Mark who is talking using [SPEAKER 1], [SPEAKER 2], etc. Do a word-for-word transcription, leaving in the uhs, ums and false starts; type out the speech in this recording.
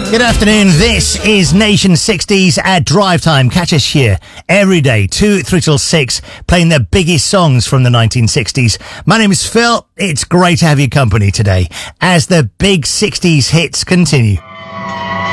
[SPEAKER 1] Good afternoon, this is Nation sixties at Drive Time. Catch us here every day, two, three till six, playing the biggest songs from the nineteen sixties. My name is Phil, it's great to have your company today as the big sixties hits continue.